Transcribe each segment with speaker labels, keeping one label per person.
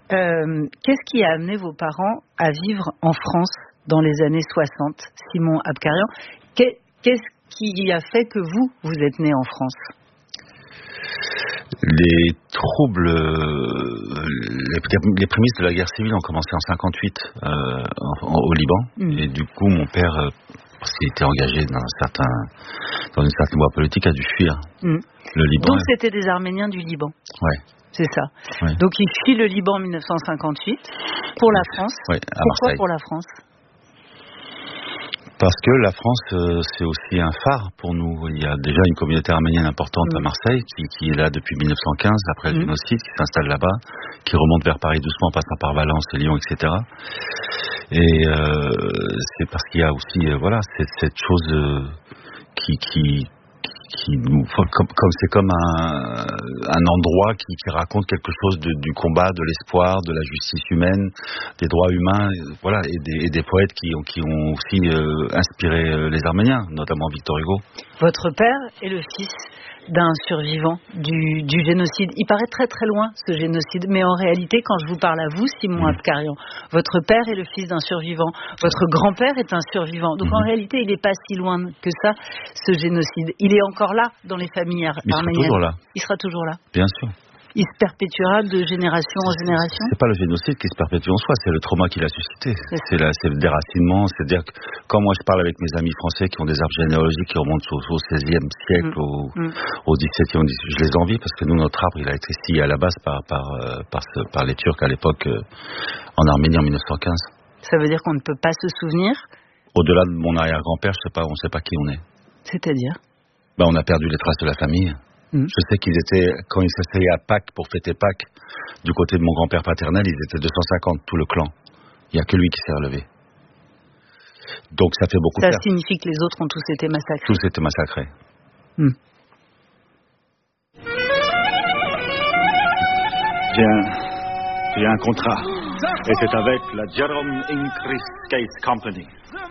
Speaker 1: Qu'est-ce qui a amené vos parents à vivre en France dans les années 60, Simon Abkarian? Qu'est-ce qui a fait que vous êtes né en France?
Speaker 2: Les troubles, les prémices de la guerre civile ont commencé en 58 au Liban. Et du coup, mon père, parce qu'il était engagé dans une certaine voie politique, a dû fuir le Liban.
Speaker 1: Donc c'était des Arméniens du Liban.
Speaker 2: Ouais.
Speaker 1: C'est ça.
Speaker 2: Ouais.
Speaker 1: Donc il fuit le Liban en 1958 pour la France.
Speaker 2: Ouais, à
Speaker 1: Pourquoi
Speaker 2: Marseille.
Speaker 1: pour la France?
Speaker 2: Parce que la France, c'est aussi un phare pour nous. Il y a déjà une communauté arménienne importante à Marseille qui est là depuis 1915, après le génocide, qui s'installe là-bas, qui remonte vers Paris doucement, en passant par Valence, Lyon, etc. Et c'est parce qu'il y a aussi cette chose qui nous, comme c'est comme un endroit qui raconte quelque chose du combat, de l'espoir, de la justice humaine, des droits humains, voilà, et des poètes qui ont aussi inspiré les Arméniens, notamment Victor Hugo.
Speaker 1: Votre père est le fils d'un survivant du génocide. Il paraît très très loin ce génocide, mais en réalité, quand je vous parle à vous, Simon Abkarian, votre père est le fils d'un survivant, votre grand-père est un survivant. Donc en réalité, il n'est pas si loin que ça, ce génocide. Il est encore là dans les familles arméniennes.
Speaker 2: Il sera toujours là.
Speaker 1: Il sera toujours là.
Speaker 2: Bien sûr.
Speaker 1: Il se perpétuera de génération en génération.
Speaker 2: C'est pas le génocide qui se perpétue en soi, c'est le trauma qu'il a suscité. C'est le déracinement, c'est-à-dire que quand moi je parle avec mes amis français qui ont des arbres généalogiques qui remontent au XVIe siècle, au XVIIe, je les envie parce que nous, notre arbre, il a été scié à la base par les Turcs à l'époque en Arménie en 1915.
Speaker 1: Ça veut dire qu'on ne peut pas se souvenir?
Speaker 2: Au-delà de mon arrière-grand-père, on ne sait pas qui on est.
Speaker 1: C'est-à-dire?
Speaker 2: On a perdu les traces de la famille. Je sais qu'ils étaient, quand ils s'asseyaient à Pâques pour fêter Pâques, du côté de mon grand-père paternel, ils étaient 250, tout le clan. Il n'y a que lui qui s'est relevé. Donc ça fait beaucoup de
Speaker 1: Ça signifie que les autres ont tous été massacrés.
Speaker 2: Tous étaient massacrés.
Speaker 3: J'ai un contrat. Et c'est avec la Jerome Increase Case Company.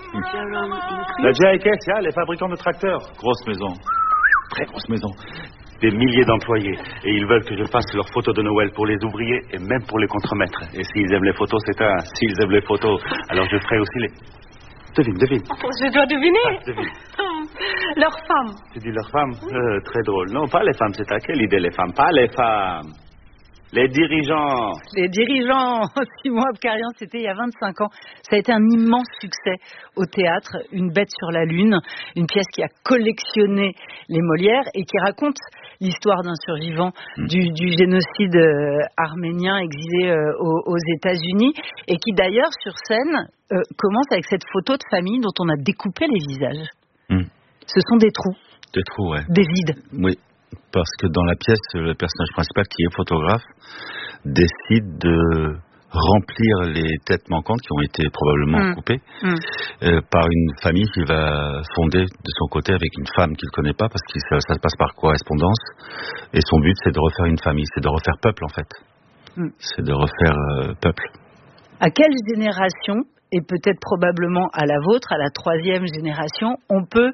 Speaker 3: La JIK, les fabricants de tracteurs. Grosse maison. Très grosse maison. Des milliers d'employés. Et ils veulent que je fasse leurs photos de Noël pour les ouvriers et même pour les contremaîtres. Et s'ils aiment les photos, c'est un. S'ils aiment les photos, alors je ferai aussi les. Devine.
Speaker 4: Je dois deviner.
Speaker 3: Devine.
Speaker 4: Leurs femmes.
Speaker 3: Tu dis leurs femmes? Très drôle. Non, pas les femmes, c'est à quelle idée les femmes? Pas les femmes. Les dirigeants.
Speaker 1: Les dirigeants, Simon Abkarian, c'était il y a 25 ans. Ça a été un immense succès au théâtre, Une bête sur la lune, une pièce qui a collectionné les Molières et qui raconte l'histoire d'un survivant du génocide arménien exilé aux États-Unis et qui d'ailleurs sur scène commence avec cette photo de famille dont on a découpé les visages. Ce sont des trous.
Speaker 2: Des trous, ouais.
Speaker 1: Des vides.
Speaker 2: Oui. Parce que dans la pièce, le personnage principal, qui est photographe, décide de remplir les têtes manquantes qui ont été probablement coupées par une famille qu'il va fonder de son côté avec une femme qu'il ne connaît pas parce que ça se passe par correspondance. Et son but, c'est de refaire une famille, c'est de refaire peuple en fait. C'est de refaire peuple.
Speaker 1: À quelle génération, et peut-être probablement à la vôtre, à la 3e génération, on peut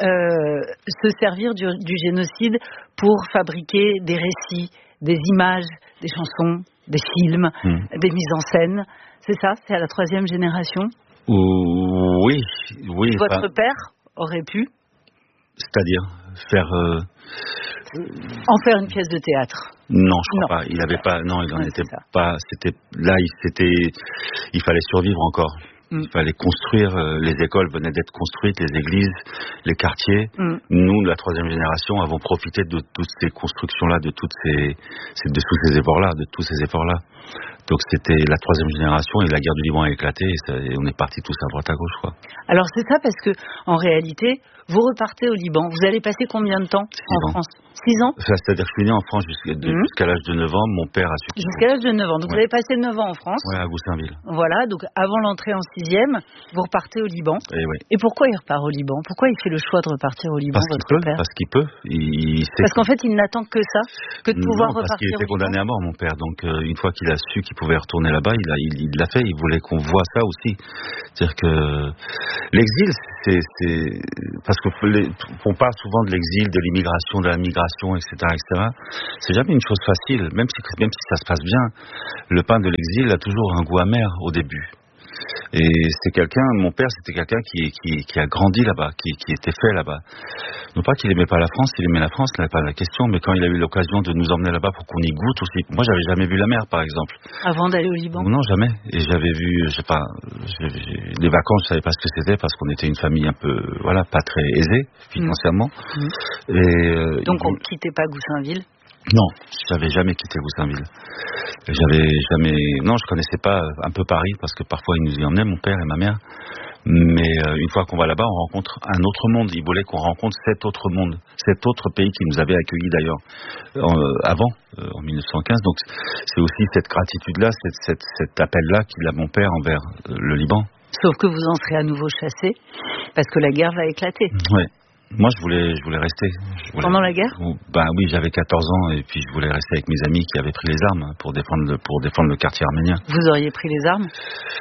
Speaker 1: se servir du génocide pour fabriquer des récits, des images, des chansons, des films, des mises en scène? C'est ça? C'est à la 3e génération?
Speaker 2: Oui.
Speaker 1: Votre père aurait pu?
Speaker 2: C'est-à-dire faire...
Speaker 1: En faire une pièce de théâtre?
Speaker 2: Non, je crois pas. Il avait pas. Non, il en était pas. C'était là. Il fallait survivre encore. Il fallait construire. Les écoles venaient d'être construites, les églises, les quartiers. Nous, la 3e génération, avons profité de toutes ces constructions-là, de tous ces efforts-là. Donc c'était la 3e génération et la guerre du Liban a éclaté et on est partis tous à droite à gauche, quoi.
Speaker 1: Alors c'est ça parce que en réalité, vous repartez au Liban. Vous allez passer combien de temps en France? 6 ans?
Speaker 2: C'est-à-dire que je suis né en France jusqu'à l'âge de 9 ans. Mon père a su.
Speaker 1: Jusqu'à l'âge de 9 ans. Donc vous avez passé 9 ans en France.
Speaker 2: Oui, à Goussainville.
Speaker 1: Voilà, donc avant l'entrée en 6e, vous repartez au Liban. Et pourquoi il repart au Liban? Pourquoi il fait le choix de repartir au Liban, votre père?
Speaker 2: Parce qu'il peut.
Speaker 1: Parce qu'en fait, il n'attend que ça, que de pouvoir repartir.
Speaker 2: Parce qu'il était condamné à mort, mon père. Donc une fois qu'il a su qu'il pouvait retourner là-bas, il l'a fait. Il voulait qu'on voit ça aussi. C'est-à-dire que l'exil, c'est parce que on parle souvent de l'exil, de l'immigration, de la migration, etc., etc. C'est jamais une chose facile, même si ça se passe bien. Le pain de l'exil a toujours un goût amer au début. Et mon père, c'était quelqu'un qui a grandi là-bas, qui était fait là-bas. Non pas qu'il aimait pas la France, il aimait la France, là, pas la question, mais quand il a eu l'occasion de nous emmener là-bas pour qu'on y goûte aussi. Moi, j'avais jamais vu la mer, par exemple.
Speaker 1: Avant d'aller au Liban?
Speaker 2: Non, jamais. Et j'avais vu, les vacances, je savais pas ce que c'était parce qu'on était une famille un peu, voilà, pas très aisée financièrement. Et
Speaker 1: donc on quittait pas Goussainville?
Speaker 2: Non, j'avais jamais quitté Goussainville. Non, je connaissais pas un peu Paris parce que parfois ils nous y emmenaient, mon père et ma mère. Mais une fois qu'on va là-bas, on rencontre un autre monde. Ils voulaient qu'on rencontre cet autre monde, cet autre pays qui nous avait accueillis d'ailleurs avant, en 1915. Donc c'est aussi cette gratitude-là, cet appel-là qu'il a mon père envers le Liban.
Speaker 1: Sauf que vous en serez à nouveau chassé parce que la guerre va éclater.
Speaker 2: Oui. Moi, je voulais rester.
Speaker 1: Pendant la guerre?
Speaker 2: Oui, j'avais 14 ans et puis je voulais rester avec mes amis qui avaient pris les armes pour défendre le quartier arménien.
Speaker 1: Vous auriez pris les armes?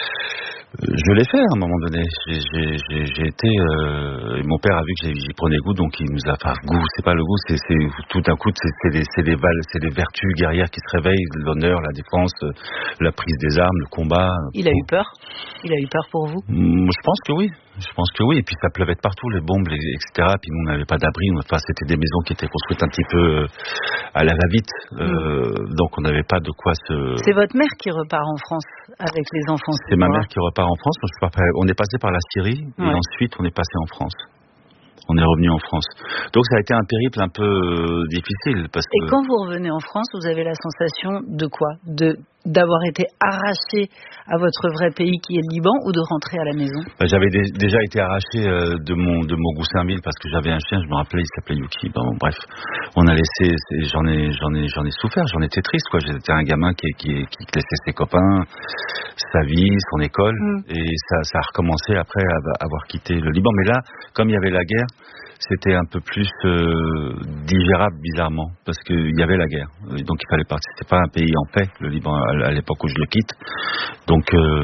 Speaker 2: Je l'ai fait à un moment donné. J'ai été. Mon père a vu que j'y prenais goût, donc il nous a. Enfin, goût, c'est pas le goût, c'est tout d'un coup, c'est des vertus guerrières qui se réveillent, l'honneur, la défense, la prise des armes, le combat.
Speaker 1: Il a eu peur? Il a eu peur pour vous?
Speaker 2: Je pense que oui. Et puis ça pleuvait de partout, les bombes, etc. Puis nous, on n'avait pas d'abri. Enfin, c'était des maisons qui étaient construites un petit peu à la va-vite. Donc on n'avait pas de quoi se.
Speaker 1: C'est votre mère qui repart en France avec les enfants?
Speaker 2: C'est ma mère qui repart en France. On est passé par la Syrie et ensuite on est passé en France. On est revenu en France. Donc ça a été un périple un peu difficile.
Speaker 1: Et quand vous revenez en France, vous avez la sensation de quoi? D'avoir été arraché à votre vrai pays qui est le Liban ou de rentrer à la maison?
Speaker 2: J'avais déjà été arraché de mon Goussainville parce que j'avais un chien, je me rappelais, il s'appelait Yuki. Bref, on a laissé, j'en ai souffert, j'en étais triste, quoi. J'étais un gamin qui laissait ses copains, sa vie, son école, et ça a recommencé après avoir quitté le Liban. Mais là, comme il y avait la guerre, c'était un peu plus digérable bizarrement parce qu'il y avait la guerre, donc il fallait partir. C'était pas un pays en paix, le Liban, à l'époque où je le quitte. Donc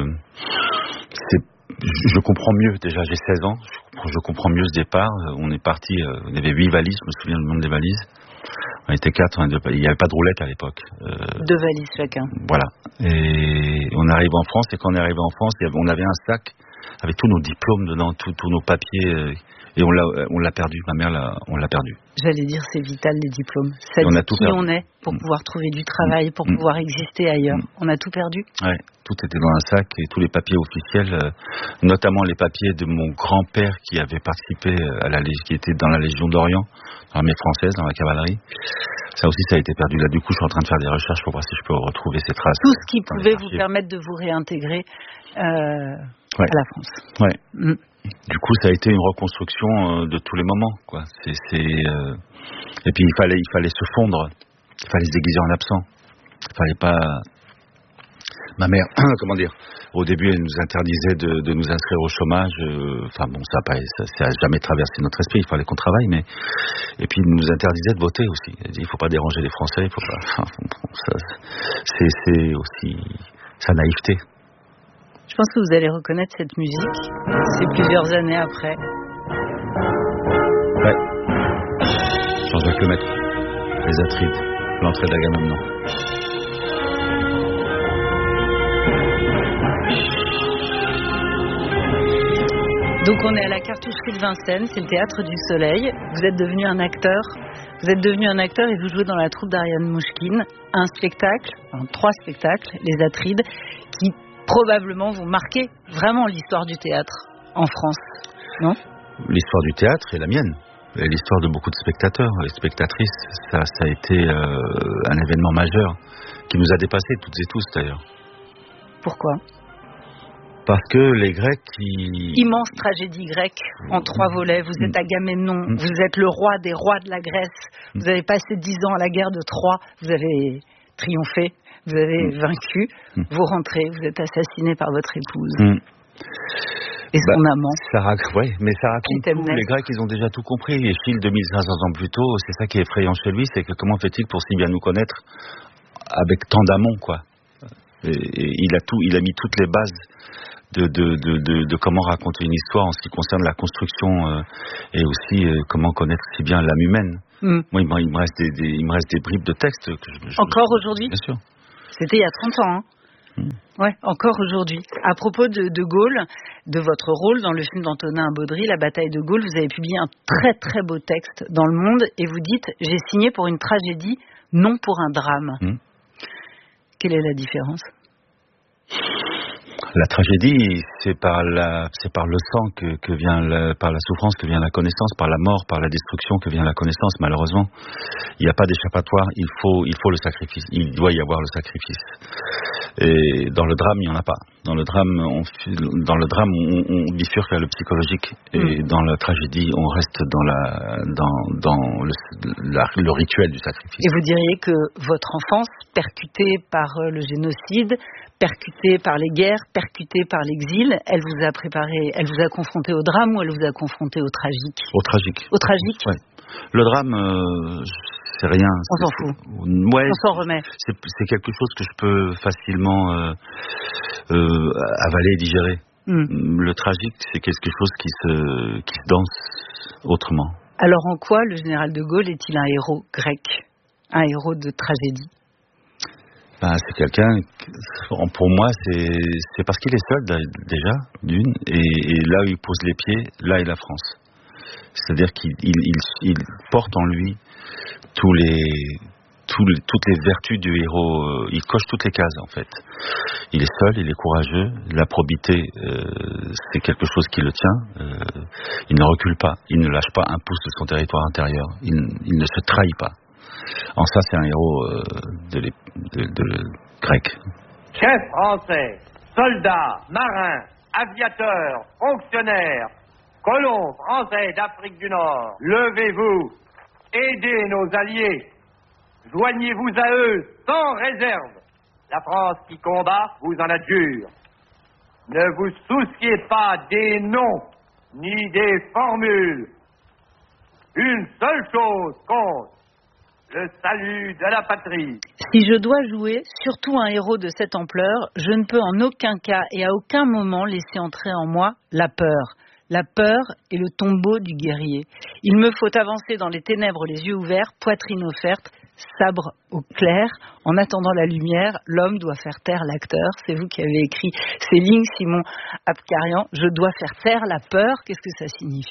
Speaker 2: je comprends mieux, déjà j'ai 16 ans, je comprends mieux ce départ. On est parti, on avait 8 valises, je me souviens le nombre des valises. On était 4, il n'y avait pas de roulette à l'époque.
Speaker 1: 2 valises chacun.
Speaker 2: Voilà. Et on arrive en France, et quand on est arrivé en France, on avait un sac avec tous nos diplômes dedans, tous nos papiers. Et on l'a perdu, ma mère on l'a perdu.
Speaker 1: J'allais dire, c'est vital les diplômes. Ça dit qui on est pour pouvoir trouver du travail, pour pouvoir exister ailleurs. On a tout perdu?
Speaker 2: Ouais, tout était dans un sac et tous les papiers officiels, notamment les papiers de mon grand-père qui avait participé qui était dans la Légion d'Orient, dans l'armée française, dans la cavalerie. Ça aussi, ça a été perdu. Là, du coup, je suis en train de faire des recherches pour voir si je peux retrouver ces traces.
Speaker 1: Tout ce qui pouvait vous permettre de vous réintégrer à la France.
Speaker 2: Ouais. Du coup, ça a été une reconstruction de tous les moments, quoi. Et puis il fallait se fondre, il fallait se déguiser en absent. Il fallait pas. Ma mère, comment dire, au début, elle nous interdisait de nous inscrire au chômage. Enfin bon, ça a jamais traversé notre esprit. Il fallait qu'on travaille, mais et puis elle nous interdisait de voter aussi. Elle dit, il faut pas déranger les Français, il faut pas. C'est aussi sa naïveté.
Speaker 1: Je pense que vous allez reconnaître cette musique. C'est plusieurs années après.
Speaker 2: Ouais. Jean-Jacques Lemaître, Les Atrides, l'entrée d'Agamemnon.
Speaker 1: Donc on est à la Cartoucherie de Vincennes, c'est le Théâtre du Soleil. Vous êtes devenu un acteur. Et vous jouez dans la troupe d'Ariane Mouchkine. 3 spectacles, Les Atrides, qui probablement vont marquer vraiment l'histoire du théâtre en France, non?
Speaker 2: L'histoire du théâtre est la mienne, et l'histoire de beaucoup de spectateurs et spectatrices. Ça a été un événement majeur qui nous a dépassés toutes et tous d'ailleurs.
Speaker 1: Pourquoi?
Speaker 2: Parce que les Grecs
Speaker 1: Immense tragédie grecque en 3 volets. Vous êtes Agamemnon, vous êtes le roi des rois de la Grèce. Vous avez passé 10 ans à la guerre de Troie, vous avez triomphé. Vous avez vaincu, vous rentrez, vous êtes assassiné par votre épouse. Et son amant.
Speaker 2: Mais ça raconte tout. Les Grecs, ils ont déjà tout compris. Échille, 2500 ans plus tôt, c'est ça qui est effrayant chez lui, c'est que comment fait-il pour si bien nous connaître avec tant d'amont, quoi. Et il a mis toutes les bases de comment raconter une histoire en ce qui concerne la construction et aussi comment connaître si bien l'âme humaine. Moi, il me reste des bribes de texte.
Speaker 1: Encore aujourd'hui ?
Speaker 2: Bien sûr.
Speaker 1: C'était il y a 30 ans, hein. Ouais, encore aujourd'hui. À propos de Gaulle, de votre rôle dans le film d'Antonin Baudry, La bataille de Gaulle, vous avez publié un très très beau texte dans Le Monde et vous dites « J'ai signé pour une tragédie, non pour un drame ». Quelle est la différence ?
Speaker 2: La tragédie, c'est par le sang que vient par la souffrance que vient la connaissance, par la mort, par la destruction que vient la connaissance. Malheureusement, il n'y a pas d'échappatoire. Il faut le sacrifice. Il doit y avoir le sacrifice. Et dans le drame, il n'y en a pas. Dans le drame, on bifurque vers le psychologique, et dans la tragédie, on reste dans le rituel du sacrifice.
Speaker 1: Et vous diriez que votre enfance, percutée par le génocide, percutée par les guerres, percutée par l'exil, elle vous a confronté au drame ou elle vous a confronté au tragique ?
Speaker 2: Au tragique.
Speaker 1: Au tragique ?
Speaker 2: Ouais. Le drame, c'est rien.
Speaker 1: On s'en fout.
Speaker 2: Ouais,
Speaker 1: on s'en remet.
Speaker 2: C'est quelque chose que je peux facilement avaler et digérer. Le tragique, c'est quelque chose qui se danse autrement.
Speaker 1: Alors en quoi le général de Gaulle est-il un héros grec ? Un héros de tragédie ?
Speaker 2: C'est quelqu'un, pour moi, c'est parce qu'il est seul déjà, d'une, et là où il pose les pieds, là est la France. C'est-à-dire qu'il porte en lui toutes les vertus du héros. Il coche toutes les cases, en fait. Il est seul, il est courageux. La probité, c'est quelque chose qui le tient. Il ne recule pas. Il ne lâche pas un pouce de son territoire intérieur. Il ne se trahit pas. En ça, c'est un héros de grec.
Speaker 5: Chefs français, soldats, marins, aviateurs, fonctionnaires, colons français d'Afrique du Nord, levez-vous, aidez nos alliés, joignez-vous à eux sans réserve. La France qui combat vous en adjure. Ne vous souciez pas des noms ni des formules. Une seule chose compte. Le salut de la patrie.
Speaker 1: Si je dois jouer, surtout un héros de cette ampleur, je ne peux en aucun cas et à aucun moment laisser entrer en moi la peur. La peur est le tombeau du guerrier. Il me faut avancer dans les ténèbres les yeux ouverts, poitrine offerte, sabre au clair. En attendant la lumière, l'homme doit faire taire l'acteur. C'est vous qui avez écrit ces lignes, Simon Abkarian. Je dois faire taire la peur. Qu'est-ce que ça signifie ?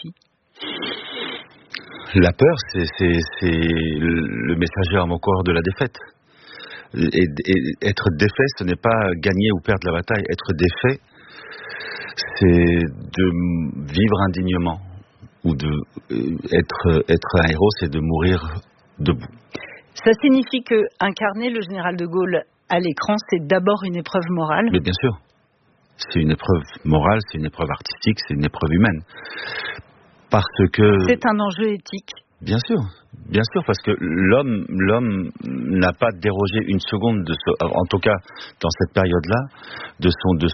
Speaker 2: La peur, c'est le messager avant-coureur de la défaite. Et être défait, ce n'est pas gagner ou perdre la bataille. Être défait, c'est de vivre indignement. Ou être un héros, c'est de mourir debout.
Speaker 1: Ça signifie que incarner le général de Gaulle à l'écran, c'est d'abord une épreuve morale ?
Speaker 2: Mais bien sûr. C'est une épreuve morale, c'est une épreuve artistique, c'est une épreuve humaine. Parce que...
Speaker 1: C'est un enjeu éthique. Bien sûr,
Speaker 2: parce que l'homme n'a pas dérogé une seconde en tout cas dans cette période-là, de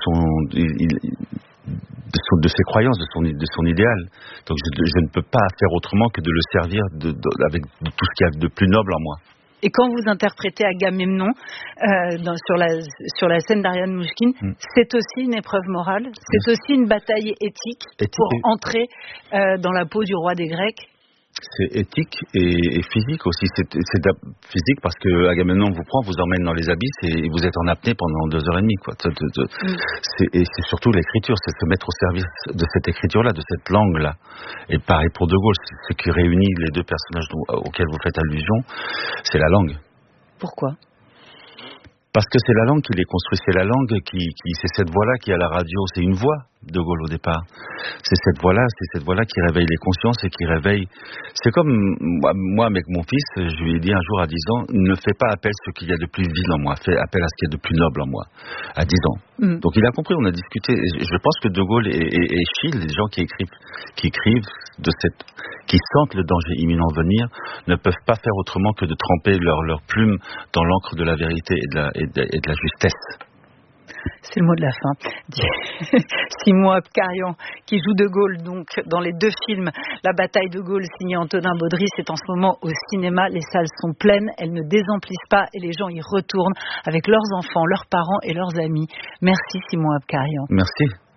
Speaker 2: ses croyances, de son idéal. Donc je ne peux pas faire autrement que de le servir avec tout ce qu'il y a de plus noble en moi.
Speaker 1: Et quand vous interprétez Agamemnon sur la scène d'Ariane Mouchkine, c'est aussi une épreuve morale, c'est aussi une bataille éthique pour entrer dans la peau du roi des Grecs.
Speaker 2: C'est éthique et physique aussi. C'est physique parce que Agamemnon vous prend, vous emmène dans les abysses et vous êtes en apnée pendant 2h30. Quoi. Et c'est surtout l'écriture, c'est se mettre au service de cette écriture-là, de cette langue-là. Et pareil pour De Gaulle, ce qui réunit les deux personnages auxquels vous faites allusion, c'est la langue.
Speaker 1: Pourquoi ?
Speaker 2: Parce que c'est la langue qui les construit, c'est la langue c'est cette voix-là qui à la radio, c'est une voix de Gaulle au départ. C'est cette voix-là qui réveille les consciences et qui réveille. C'est comme moi avec mon fils, je lui ai dit un jour à 10 ans, ne fais pas appel à ce qu'il y a de plus vil en moi, fais appel à ce qu'il y a de plus noble en moi. À 10 ans. Donc il a compris, on a discuté. Je pense que De Gaulle et Schill, les gens qui écrivent qui sentent le danger imminent venir, ne peuvent pas faire autrement que de tremper leur plume dans l'encre de la vérité et de la justesse.
Speaker 1: C'est le mot de la fin. Simon Abkarian, qui joue De Gaulle donc dans les 2 films. La bataille de Gaulle, signé Antonin Baudry, c'est en ce moment au cinéma. Les salles sont pleines, elles ne désemplissent pas et les gens y retournent avec leurs enfants, leurs parents et leurs amis. Merci Simon Abkarian.
Speaker 2: Merci.